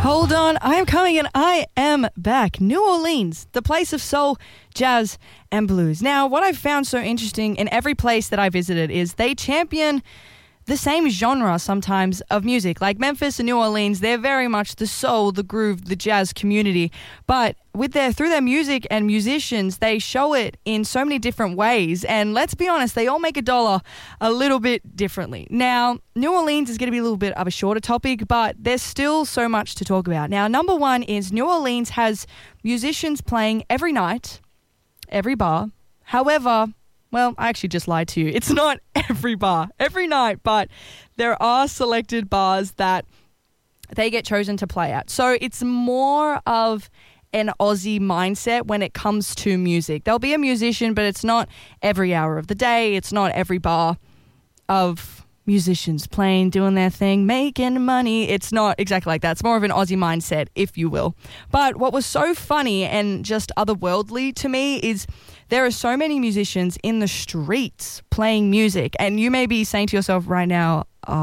Hold on, I am coming and I am back. New Orleans, the place of soul, jazz, and blues. Now, what I've found so interesting in every place that I visited is they champion the same genre sometimes of music. Like Memphis and New Orleans, they're very much the soul, the groove, the jazz community. But through their music and musicians, they show it in so many different ways. And let's be honest, they all make a dollar a little bit differently. Now, New Orleans is going to be a little bit of a shorter topic, but there's still so much to talk about. Now, number one is New Orleans has musicians playing every night, every bar. However, well, I actually just lied to you. It's not every bar, every night, but there are selected bars that they get chosen to play at. So it's more of an Aussie mindset when it comes to music. There'll be a musician, but it's not every hour of the day. It's not every bar of musicians playing, doing their thing, making money. It's not exactly like that. It's more of an Aussie mindset, if you will. But what was so funny and just otherworldly to me is there are so many musicians in the streets playing music. And you may be saying to yourself right now,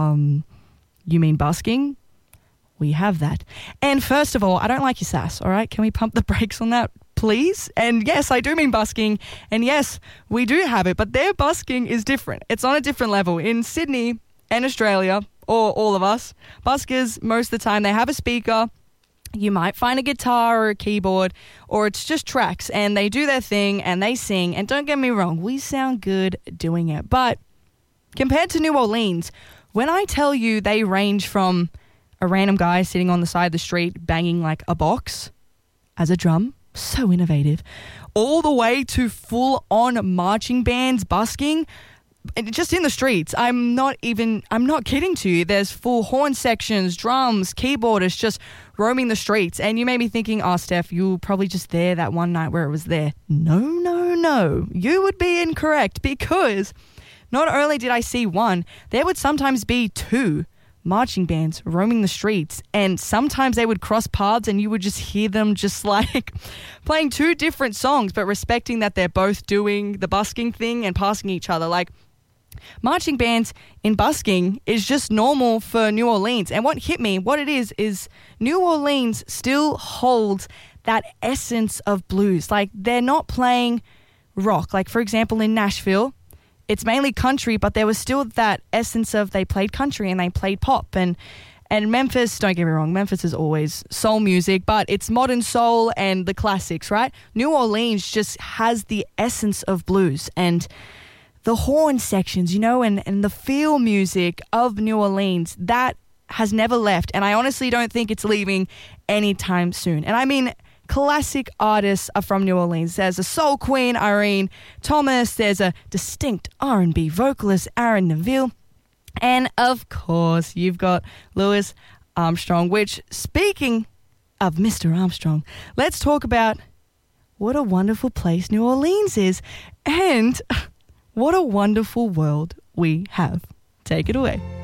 you mean busking? We have that. And first of all, I don't like your sass, all right? Can we pump the brakes on that, please? And yes, I do mean busking. And yes, we do have it, but their busking is different. It's on a different level. In Sydney and Australia, or all of us, buskers, most of the time, they have a speaker. You might find a guitar or a keyboard, or it's just tracks, and they do their thing and they sing. And don't get me wrong, we sound good doing it. But compared to New Orleans, when I tell you they range from a random guy sitting on the side of the street banging like a box as a drum, so innovative, all the way to full-on marching bands busking, just in the streets. I'm not kidding to you. There's full horn sections, drums, keyboardists just roaming the streets. And you may be thinking, oh, Steph, you were probably just there that one night where it was there. No. You would be incorrect, because not only did I see one, there would sometimes be two marching bands roaming the streets, and sometimes they would cross paths and you would just hear them just like playing two different songs, but respecting that they're both doing the busking thing and passing each other. Like, marching bands in busking is just normal for New Orleans. And what hit me, what it is New Orleans still holds that essence of blues. Like, they're not playing rock. Like, for example, in Nashville, it's mainly country, but there was still that essence of they played country and they played pop. And Memphis, don't get me wrong, Memphis is always soul music, but it's modern soul and the classics, right? New Orleans just has the essence of blues and the horn sections, and the feel music of New Orleans, that has never left. And I honestly don't think it's leaving anytime soon. And I mean, classic artists are from New Orleans. There's a soul queen, Irene Thomas. There's a distinct R&B vocalist, Aaron Neville. And of course, you've got Louis Armstrong, which, speaking of Mr. Armstrong, let's talk about what a wonderful place New Orleans is and what a wonderful world we have. Take it away.